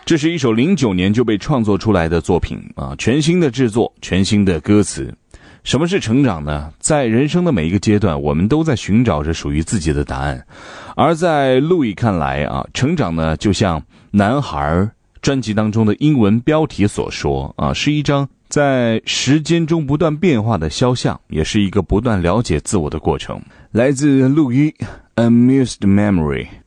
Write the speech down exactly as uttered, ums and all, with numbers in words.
这是一首零九年就被创作出来的作品啊，全新的制作，全新的歌词。什么是成长呢？在人生的每一个阶段，我们都在寻找着属于自己的答案。而在路易看来啊，成长呢，就像男孩专辑当中的英文标题所说啊，是一张在时间中不断变化的肖像，也是一个不断了解自我的过程。来自路易 Amused Memory